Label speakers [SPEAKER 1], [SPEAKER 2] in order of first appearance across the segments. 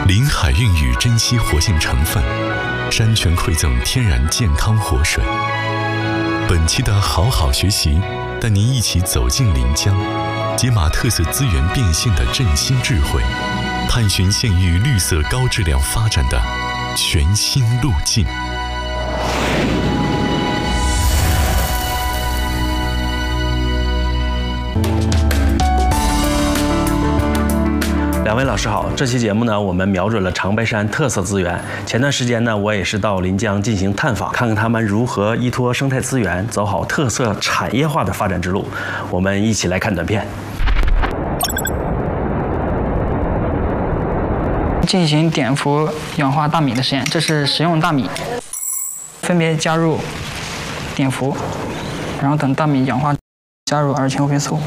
[SPEAKER 1] 临海孕育珍稀活性成分，山泉馈赠天然健康活水。本期的好好学习，带您一起走进临江，解码特色资源变现的振兴智慧，探寻县域绿色高质量发展的全新路径。
[SPEAKER 2] 两位老师好，这期节目呢，我们瞄准了长白山特色资源。前段时间呢，我也是到临江进行探访，看看他们如何依托生态资源，走好特色产业化的发展之路。我们一起来看短片。
[SPEAKER 3] 进行碘伏氧化大米的实验，这是食用大米，分别加入碘伏，然后等大米氧化，加入二氢溴素。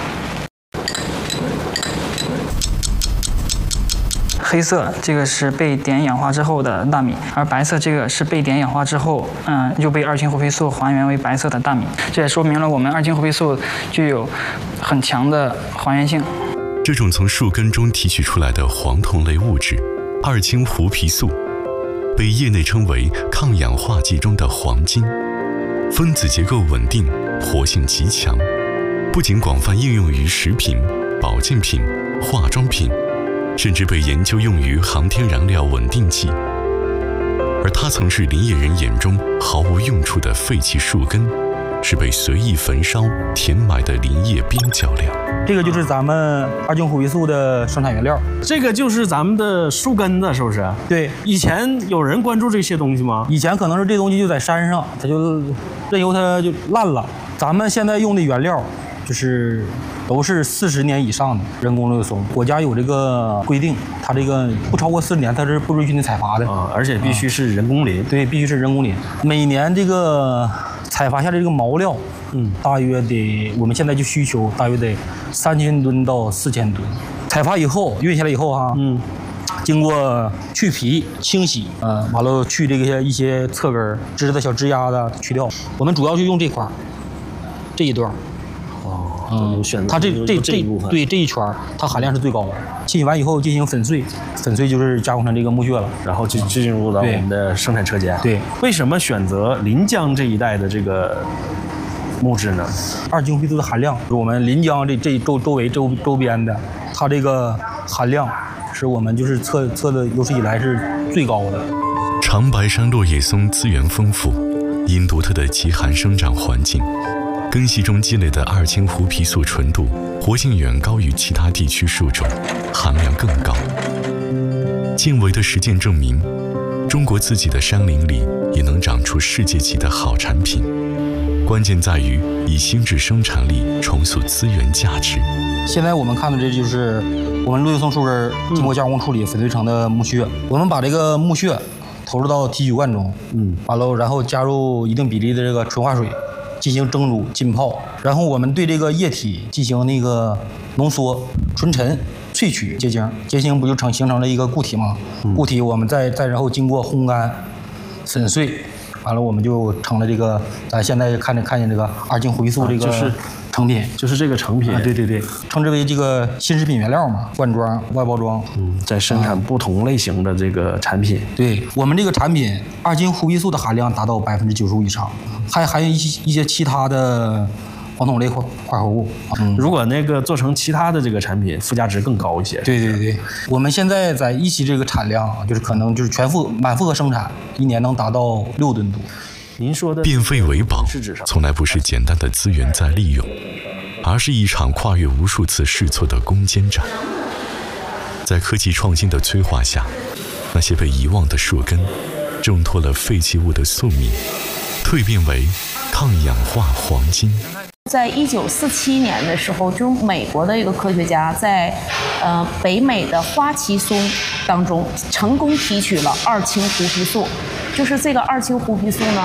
[SPEAKER 3] 黑色这个是被碘氧化之后的大米，而白色这个是被碘氧化之后，又被二氢溴素还原为白色的大米。这也说明了我们二氢溴素具有很强的还原性。
[SPEAKER 1] 这种从树根中提取出来的黄酮类物质二氢溴皮素，被业内称为抗氧化剂中的黄金，分子结构稳定，活性极强，不仅广泛应用于食品、保健品、化妆品，甚至被研究用于航天燃料稳定剂。而它曾是林业人眼中毫无用处的废弃树根，是被随意焚烧填埋的林业边角料。
[SPEAKER 4] 这个就是咱们二氢溴皮素的生产原料，
[SPEAKER 2] 这个就是咱们的树根子，是不是？
[SPEAKER 4] 对。
[SPEAKER 2] 以前有人关注这些东西吗？
[SPEAKER 4] 以前可能是这东西就在山上，它就任由它就烂了。咱们现在用的原料就是都是40年以上的人工柳松，国家有这个规定，它这个不超过40年，它是不允许你采伐的
[SPEAKER 2] 而且必须是人工林。
[SPEAKER 4] 对，必须是人工林。每年这个采伐下的这个毛料，大约得我们现在就需求大约得3000吨到4000吨。采伐以后运下来以后经过去皮清洗，完了去这个一些侧根枝的小枝丫子去掉。我们主要就用这块这一段。它这一部分，对这一圈它含量是最高的。清洗完以后进行粉碎，粉碎就是加工成这个木屑了，
[SPEAKER 2] 然后就进入到我们的生产车间。
[SPEAKER 4] 对，
[SPEAKER 2] 为什么选择临江这一带的这个木质呢？
[SPEAKER 4] 二氢溴皮素的含量是我们临江这周围周边的，它这个含量是我们就是测的有史以来是最高的。
[SPEAKER 1] 长白山落叶松资源丰富，因独特的极寒生长环境，根系中积累的二氢溴皮素纯度、活性远高于其他地区树种，含量更高。近维的实践证明，中国自己的山林里也能长出世界级的好产品。关键在于以心智生产力重塑资源价值。
[SPEAKER 4] 现在我们看的这就是我们落叶松树根经过加工处理粉碎成的木屑。我们把这个木屑投入到提取罐中，完了然后加入一定比例的这个纯化水，进行蒸煮浸泡，然后我们对这个液体进行那个浓缩、纯沉、萃取结晶，结晶不就形成了一个固体吗？固体我们再然后经过烘干、粉碎，完了我们就成了这个咱现在看见这个二氢溴皮素这个成品，
[SPEAKER 2] 就是这个成品。
[SPEAKER 4] 对，称之为这个新食品原料嘛，罐装、外包装。
[SPEAKER 2] 在生产不同类型的这个产品。
[SPEAKER 4] 对我们这个产品，二氢溴皮素的含量达到95%以上，还含有一些其他的黄酮类化合物。
[SPEAKER 2] 如果那个做成其他的这个产品，附加值更高一些。
[SPEAKER 4] 对，我们现在在一期这个产量就是可能就是满负荷生产，一年能达到6吨多。
[SPEAKER 2] 您说的
[SPEAKER 1] 变废为宝，从来不是简单的资源再利用，而是一场跨越无数次试错的攻坚战。在科技创新的催化下，那些被遗忘的树根，挣脱了废弃物的宿命，蜕变为抗氧化黄金。
[SPEAKER 5] 在1947年的时候，就美国的一个科学家在北美的花旗松当中成功提取了二氢溴皮素。就是这个二氢溴皮素呢，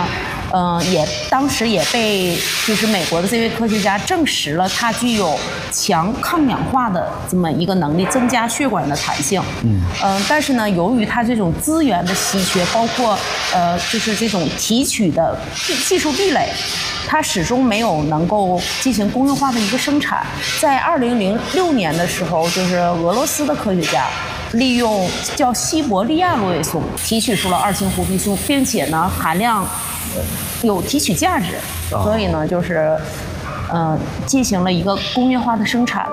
[SPEAKER 5] 当时也被就是美国的这位科学家证实了，它具有强抗氧化的这么一个能力，增加血管的弹性。但是呢，由于它这种资源的稀缺，包括就是这种提取的技术壁垒，它始终没有能够进行工业化的一个生产。在2006年的时候，就是俄罗斯的科学家利用叫西伯利亚落叶松提取出了二氢胡皮素，并且呢含量有提取价值，所以呢就是进行了一个工业化的生产。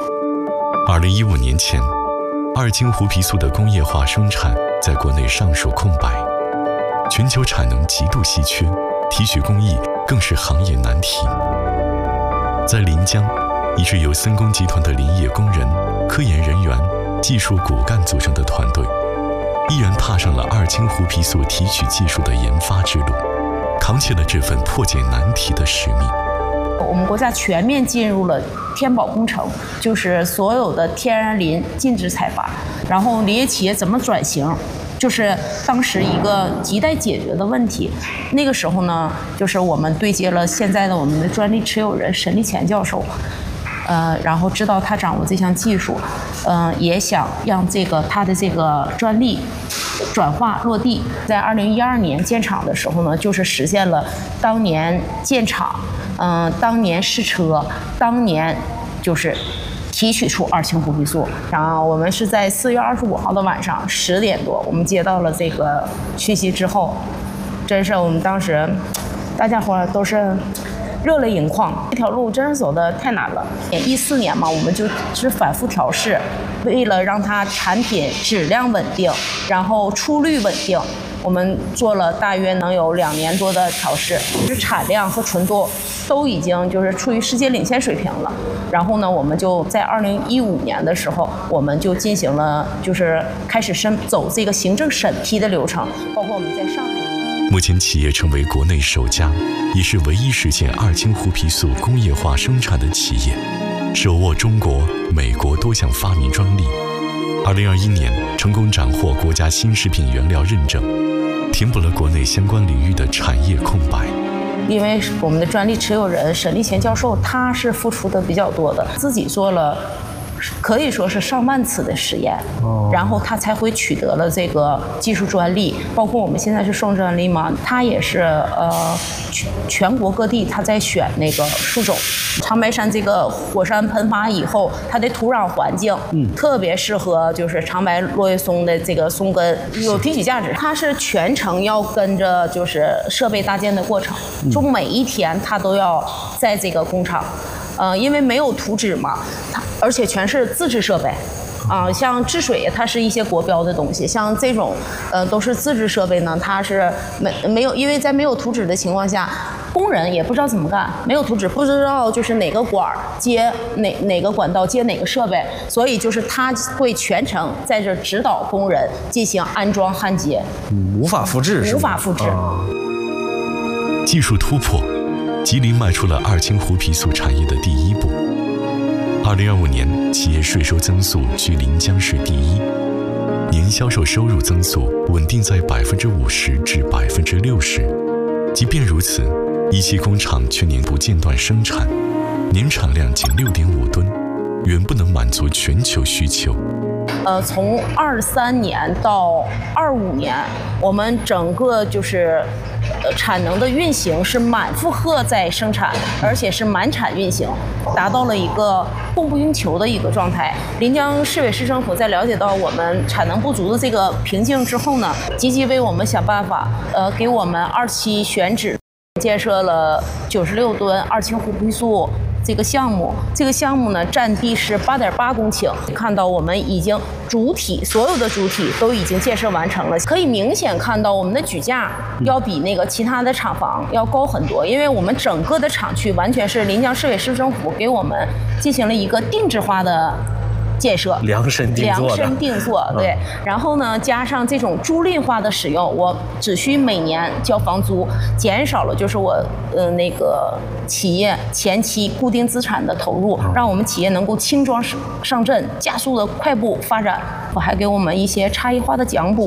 [SPEAKER 1] 2015年前，二氢胡皮素的工业化生产在国内尚属空白，全球产能极度稀缺，提取工艺更是行业难题。在临江，一支由森工集团的林业工人、科研人员、技术骨干组成的团队，毅然踏上了二氢胡皮素提取技术的研发之路，扛起了这份破解难题的使命。
[SPEAKER 5] 我们国家全面进入了天保工程，就是所有的天然林禁止采伐，然后林业企业怎么转型，就是当时一个亟待解决的问题。那个时候呢，就是我们对接了现在的我们的专利持有人沈立乾教授，然后知道他掌握这项技术，也想让他的这个专利转化落地。在2012年建厂的时候呢，就是实现了当年建厂，当年试车，当年就是提取出二氢胡皮素。然后我们是在4月25号的晚上10点多，我们接到了这个讯息之后，真是我们当时大家伙都是热泪盈眶。这条路真是走得太难了。14年嘛，我们就是反复调试，为了让它产品质量稳定，然后出率稳定，我们做了大约能有2年多的调试，就是产量和纯度都已经就是处于世界领先水平了。然后呢，我们就在2015年的时候，我们就进行了就是开始走这个行政审批的流程，包括我们在上海。
[SPEAKER 1] 目前企业成为国内首家，也是唯一实现二氢胡皮素工业化生产的企业，手握中国、美国多项发明专利。2021年成功斩获国家新食品原料认证，填补了国内相关领域的产业空白。
[SPEAKER 5] 因为我们的专利持有人沈立乾教授，他是付出的比较多的，自己做了可以说是上万次的实验，然后他才会取得了这个技术专利。包括我们现在是双专利嘛，他也是全国各地他在选那个树种。长白山这个火山喷发以后，它的土壤环境特别适合就是长白落叶松的这个松根，有提取价值。它是全程要跟着就是设备搭建的过程，就每一天它都要在这个工厂。因为没有图纸嘛，而且全是自制设备，像治水它是一些国标的东西，像这种都是自制设备呢，它是没有，因为在没有图纸的情况下，工人也不知道怎么干，没有图纸不知道就是哪个管接哪个管道接哪个设备，所以就是他会全程在这指导工人进行安装焊接，
[SPEAKER 2] 无法复制是吗？
[SPEAKER 5] 无法复制。
[SPEAKER 1] 技术突破，吉林迈出了二氢胡皮素产业的第一步。2025年，企业税收增速居临江市第一，年销售收入增速稳定在50%至60%。即便如此，一期工厂却年不间断生产，年产量仅6.5吨，远不能满足全球需求。
[SPEAKER 5] 从23年到25年，我们整个就是产能的运行是满负荷在生产，而且是满产运行，达到了一个供不应求的一个状态。临江市委市政府在了解到我们产能不足的这个瓶颈之后呢，积极为我们想办法，给我们2期选址，建设了96吨二氢胡皮素这个项目。这个项目呢，占地是8.8公顷。看到我们已经所有的主体都已经建设完成了，可以明显看到我们的举架要比那个其他的厂房要高很多，因为我们整个的厂区完全是临江市委市政府给我们进行了一个定制化的建设，
[SPEAKER 2] 量身定做，
[SPEAKER 5] 对。然后呢，加上这种租赁化的使用，我只需每年交房租，减少了就是我那个企业前期固定资产的投入，让我们企业能够轻装上阵，加速的快步发展。我还给我们一些差异化的奖补，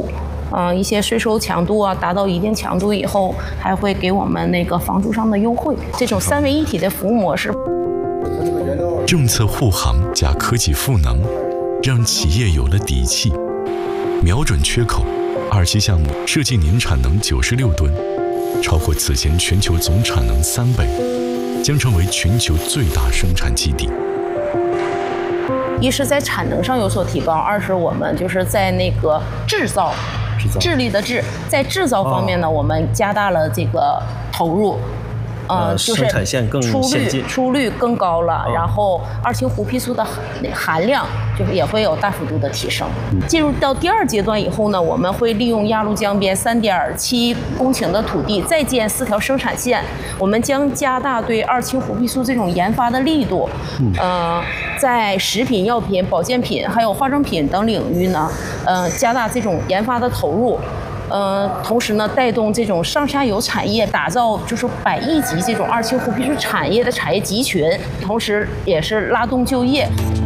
[SPEAKER 5] 一些税收强度啊达到一定强度以后，还会给我们那个房租上的优惠。这种3位一体的服务模式。
[SPEAKER 1] 政策护航加科技赋能，让企业有了底气。瞄准缺口，2期项目设计年产能96吨，超过此前全球总产能3倍，将成为全球最大生产基地。
[SPEAKER 5] 一是在产能上有所提高，二是我们就是在那个制造，智力的智，在制造方面呢，我们加大了这个投入。就是
[SPEAKER 2] 生产线更先进，
[SPEAKER 5] 出率更高了，然后2氢胡皮素的含量就是也会有大幅度的提升。进入到第2阶段以后呢，我们会利用鸭绿江边3.7公顷的土地，再建4条生产线。我们将加大对2氢胡皮素这种研发的力度。在食品、药品、保健品还有化妆品等领域呢，加大这种研发的投入。同时呢，带动这种上下游产业，打造就是100亿级这种2氢胡皮素产业的产业集群，同时也是拉动就业。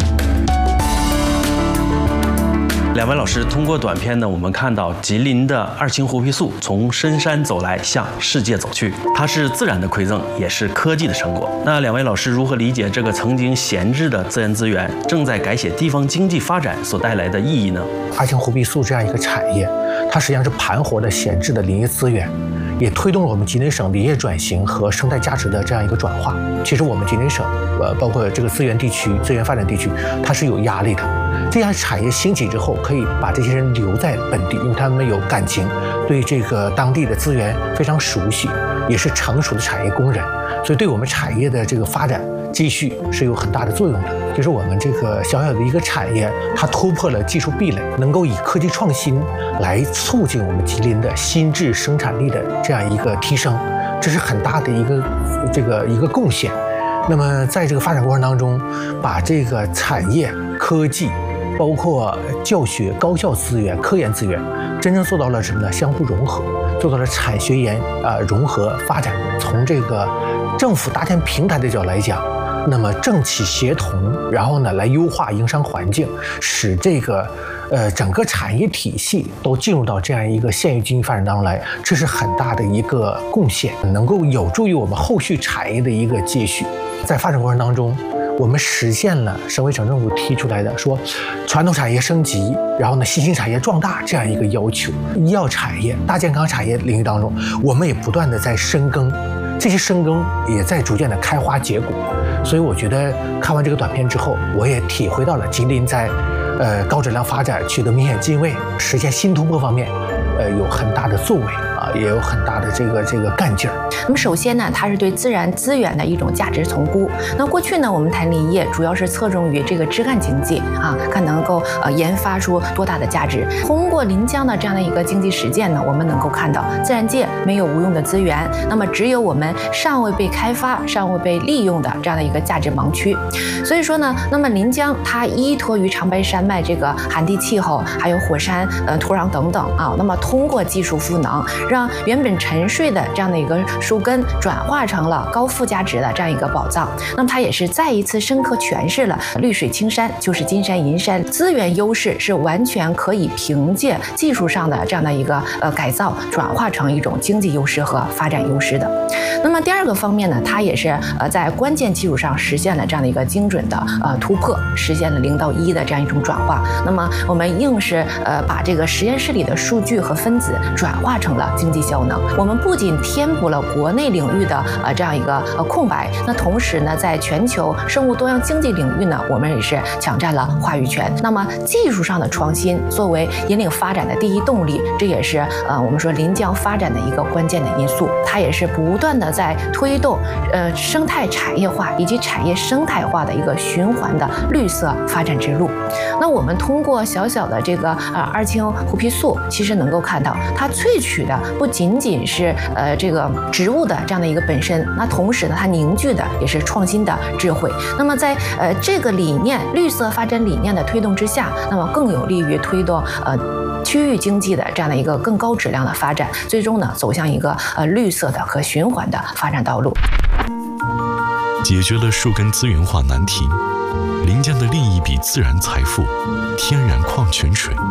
[SPEAKER 2] 2位老师通过短片呢，我们看到吉林的2氢胡皮素从深山走来，向世界走去。它是自然的馈赠，也是科技的成果。那2位老师如何理解这个曾经闲置的自然资源，正在改写地方经济发展所带来的意义呢
[SPEAKER 6] ？2氢胡皮素这样一个产业，它实际上是盘活了闲置的林业资源，也推动了我们吉林省林业转型和生态价值的这样一个转化。其实我们吉林省，包括这个资源地区、资源发展地区，它是有压力的。这样产业兴起之后，可以把这些人留在本地，因为他们有感情，对这个当地的资源非常熟悉，也是成熟的产业工人，所以对我们产业的这个发展继续是有很大的作用的。就是我们这个小小的一个产业，它突破了技术壁垒，能够以科技创新来促进我们吉林的新质生产力的这样一个提升，这是很大的一个贡献。那么在这个发展过程当中，把这个产业、科技，包括教学、高校资源、科研资源，真正做到了什么呢？相互融合，做到了产学研融合发展。从这个政府搭建平台的角度来讲，那么政企协同，然后呢来优化营商环境，使这个整个产业体系都进入到这样一个县域经济发展当中来，这是很大的一个贡献，能够有助于我们后续产业的一个接续。在发展过程当中，我们实现了省委省政府提出来的说传统产业升级，然后呢新兴产业壮大这样一个要求。医药产业、大健康产业领域当中，我们也不断的在深耕，这些深耕也在逐渐的开花结果。所以我觉得看完这个短片之后，我也体会到了吉林在高质量发展取得明显进位、实现新突破方面有很大的作为啊，也有很大的这个干劲儿。
[SPEAKER 7] 那么首先呢，它是对自然资源的一种价值重估。那过去呢，我们谈林业主要是侧重于这个枝干经济啊，看能够研发出多大的价值。通过临江的这样的一个经济实践呢，我们能够看到自然界没有无用的资源，那么只有我们尚未被开发、尚未被利用的这样的一个价值盲区。所以说呢，那么临江它依托于长白山脉这个寒地气候，还有火山土壤等等啊，那么通过技术赋能，让原本沉睡的这样的一个树根转化成了高附加值的这样一个宝藏。那么它也是再一次深刻诠释了绿水青山就是金山银山，资源优势是完全可以凭借技术上的这样的一个改造，转化成一种经济优势和发展优势的。那么第二个方面呢，它也是在关键技术上实现了这样的一个精准的突破，实现了0到1的这样一种转化。那么我们硬是把这个实验室里的数据和分子转化成了经济效能。我们不仅填补了国内领域的这样一个空白，那同时呢，在全球生物多样经济领域呢，我们也是抢占了话语权。那么技术上的创新作为引领发展的第一动力，这也是我们说临江发展的一个关键的因素。它也是不断的在推动生态产业化以及产业生态化的一个循环的绿色发展之路。那我们通过小小的这个2氢胡皮素，其实能够看到它萃取的不仅仅是这个植物的这样的一个本身，那同时呢，它凝聚的也是创新的智慧。那么在这个理念绿色发展理念的推动之下，那么更有利于推动区域经济的这样的一个更高质量的发展，最终呢走向一个绿色的和循环的发展道路。
[SPEAKER 1] 解决了树根资源化难题，临江的另一笔自然财富——天然矿泉水，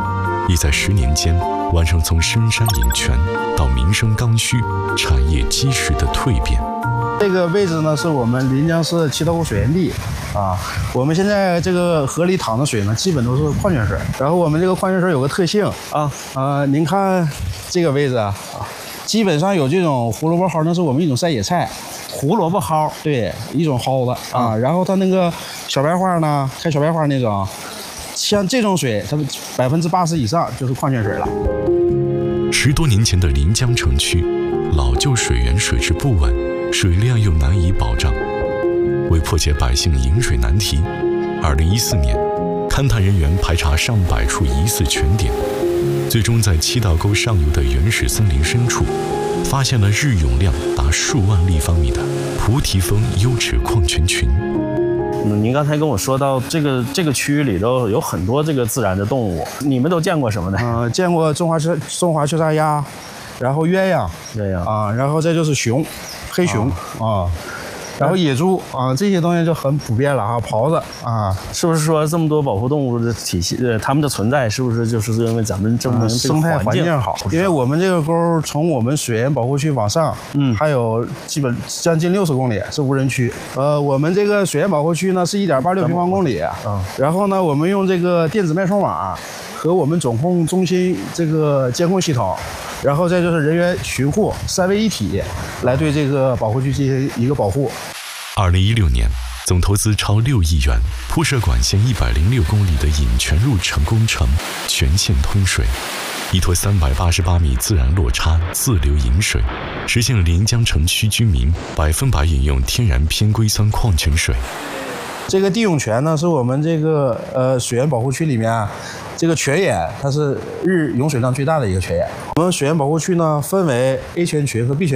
[SPEAKER 1] 也在10年间完成从深山饮泉到民生刚需、产业基石的蜕变。
[SPEAKER 8] 这个位置呢，是我们临江市七道沟水源地啊。我们现在这个河里淌的水呢，基本都是矿泉水。然后我们这个矿泉水有个特性您看这个位置啊，基本上有这种胡萝卜蒿，那是我们一种山野菜。
[SPEAKER 2] 胡萝卜蒿，
[SPEAKER 8] 对，一种蒿子啊。然后它那个小白花呢，开小白花那种，像这种水，它80%以上就是矿泉水了。
[SPEAKER 1] 10多年前的临江城区，老旧水源水质不稳，水量又难以保障。为破解百姓饮水难题，2014年，勘探人员排查上百处疑似泉点，最终在七道沟上游的原始森林深处，发现了日涌量达数万立方米的菩提峰优质矿泉群。
[SPEAKER 2] 您刚才跟我说到这个区域里头有很多这个自然的动物，你们都见过什么呢？
[SPEAKER 8] 见过中华雀沙鸭，然后鸳鸯啊，然后再就是熊，黑熊啊。然后野猪啊，这些东西就很普遍了哈，狍子啊，
[SPEAKER 2] 是不是说这么多保护动物的体系，它们的存在是不是就是因为咱们这么
[SPEAKER 8] 生态环境好？因为我们这个沟从我们水源保护区往上，还有基本将近60公里是无人区。我们这个水源保护区呢是1.86平方公里，然后呢我们用这个电子脉冲网和我们总控中心这个监控系统，然后再就是人员巡护3位一体来对这个保护区进行一个保护。
[SPEAKER 1] 2016年，总投资超6亿元，铺设管线106公里的引泉入城工程全线通水，依托388米自然落差自流引水，实现了临江城区居民100%饮用天然偏硅酸矿泉水。
[SPEAKER 8] 这个地涌泉呢，是我们这个水源保护区里面这个泉眼，它是日涌水量最大的一个泉眼。我们水源保护区呢分为 A 泉群和 B 泉